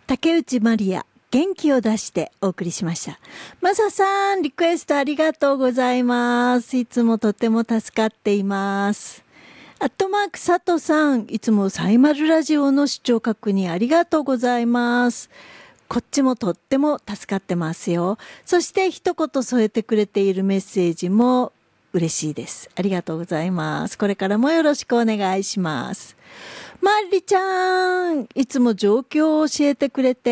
竹内まりや元気を出してお送りしました。マサさん、リクエストありがとうございます。いつもとても助かっています。佐藤さん、いつもサイマルラジオの視聴確認ありがとうございます。こっちもとっても助かってますよ。そして一言添えてくれているメッセージも嬉しいです。ありがとうございます。これからもよろしくお願いします。まりちゃん、いつも状況を教えてくれて